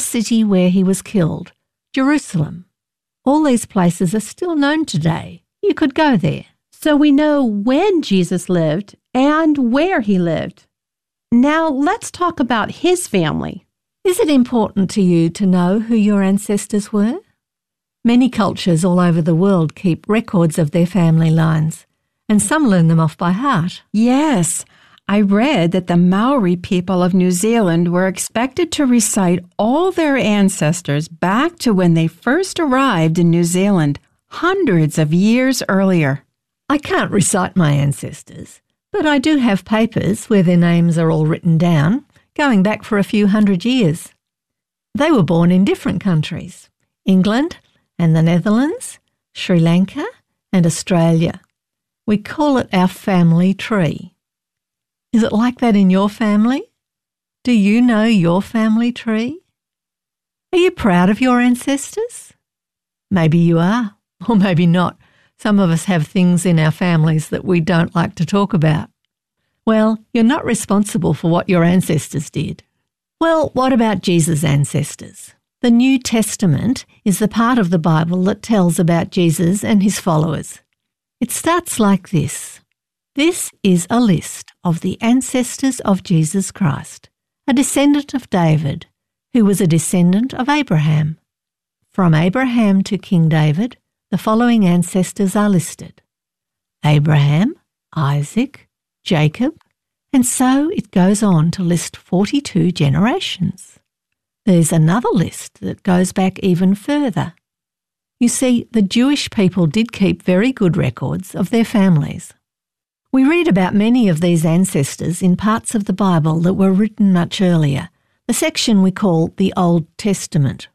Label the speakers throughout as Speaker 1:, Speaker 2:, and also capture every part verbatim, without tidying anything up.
Speaker 1: city where he was killed, Jerusalem. All these places are still known today. You could go there.
Speaker 2: So we know when Jesus lived and where he lived. Now let's talk about his family.
Speaker 1: Is it important to you to know who your ancestors were? Many cultures all over the world keep records of their family lines, and some learn them off by heart.
Speaker 3: Yes, I read that the Maori people of New Zealand were expected to recite all their ancestors back to when they first arrived in New Zealand, hundreds of years earlier.
Speaker 1: I can't recite my ancestors, but I do have papers where their names are all written down, going back for a few hundred years. They were born in different countries, England and the Netherlands, Sri Lanka and Australia. We call it our family tree. Is it like that in your family? Do you know your family tree? Are you proud of your ancestors? Maybe you are, or maybe not. Some of us have things in our families that we don't like to talk about. Well, you're not responsible for what your ancestors did. Well, what about Jesus' ancestors? The New Testament is the part of the Bible that tells about Jesus and his followers. It starts like this. This is a list of the ancestors of Jesus Christ, a descendant of David, who was a descendant of Abraham. From Abraham to King David, the following ancestors are listed: Abraham, Isaac, Jacob, and so it goes on to list forty-two generations. There's another list that goes back even further. You see, the Jewish people did keep very good records of their families. We read about many of these ancestors in parts of the Bible that were written much earlier, the section we call the Old Testament.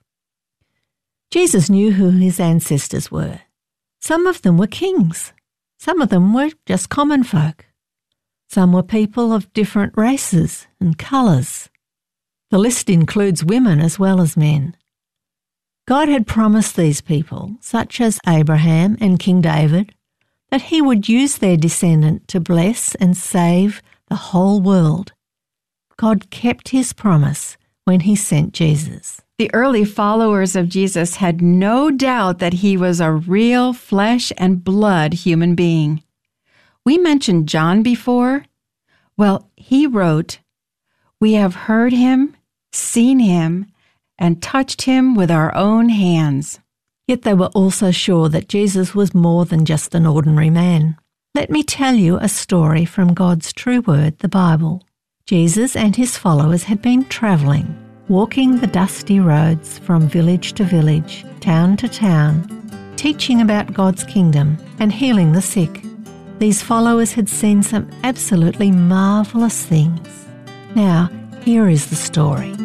Speaker 1: Jesus knew who his ancestors were. Some of them were kings. Some of them were just common folk. Some were people of different races and colours. The list includes women as well as men. God had promised these people, such as Abraham and King David, that he would use their descendant to bless and save the whole world. God kept his promise when he sent Jesus.
Speaker 3: The early followers of Jesus had no doubt that he was a real flesh and blood human being. We mentioned John before. Well, he wrote, "We have heard him, seen him, and touched him with our own hands."
Speaker 1: Yet they were also sure that Jesus was more than just an ordinary man. Let me tell you a story from God's true word, the Bible. Jesus and his followers had been travelling, walking the dusty roads from village to village, town to town, teaching about God's kingdom and healing the sick. These followers had seen some absolutely marvellous things. Now, here is the story.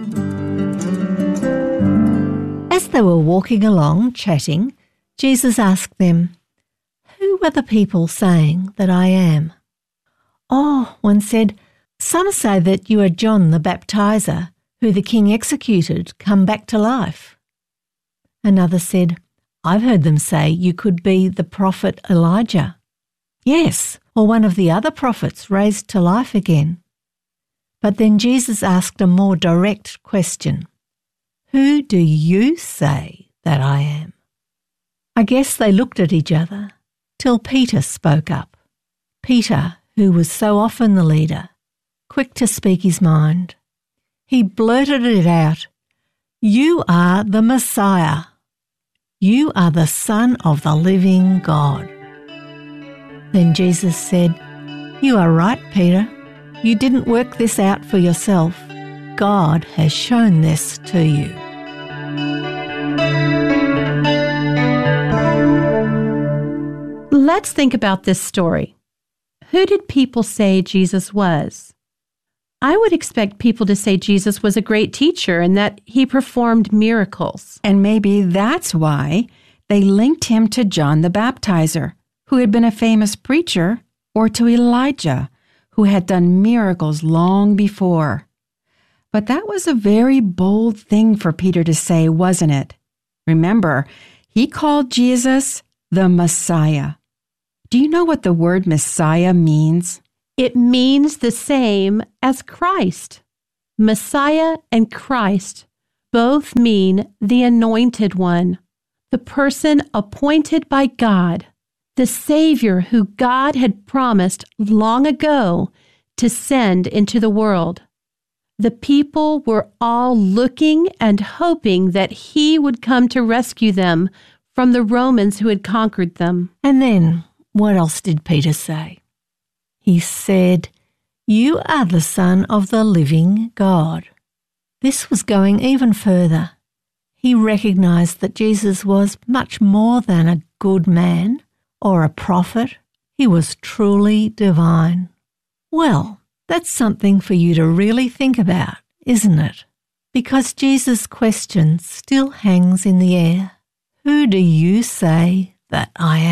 Speaker 1: As they were walking along, chatting, Jesus asked them, "Who are the people saying that I am?" "Oh," one said, "some say that you are John the Baptizer, who the king executed, come back to life." Another said, "I've heard them say you could be the prophet Elijah." "Yes, or one of the other prophets raised to life again." But then Jesus asked a more direct question. "Who do you say that I am?" I guess they looked at each other till Peter spoke up. Peter, who was so often the leader, quick to speak his mind. He blurted it out. "You are the Messiah. You are the Son of the living God." Then Jesus said, "You are right, Peter. You didn't work this out for yourself. God has shown this to you."
Speaker 2: Let's think about this story. Who did people say Jesus was? I would expect people to say Jesus was a great teacher and that he performed miracles.
Speaker 3: And maybe that's why they linked him to John the Baptizer, who had been a famous preacher, or to Elijah, who had done miracles long before. But that was a very bold thing for Peter to say, wasn't it? Remember, he called Jesus the Messiah. Do you know what the word Messiah means?
Speaker 2: It means the same as Christ. Messiah and Christ Both mean the anointed one, the person appointed by God, the Savior who God had promised long ago to send into the world. The people were all looking and hoping that he would come to rescue them from the Romans who had conquered them.
Speaker 1: And then, what else did Peter say? He said, "You are the Son of the living God." This was going even further. He recognized that Jesus was much more than a good man or a prophet. He was truly divine. Well, that's something for you to really think about, isn't it? Because Jesus' question still hangs in the air. Who do you say that I am?